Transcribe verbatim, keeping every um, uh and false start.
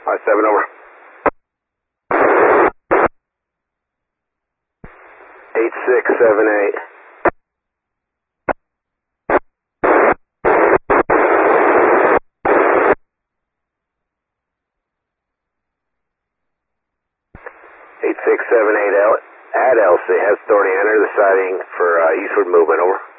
Five seven over. Eight six seven eight. Eight six seven eight L at L C has authority to enter the siding for uh, eastward movement. Over.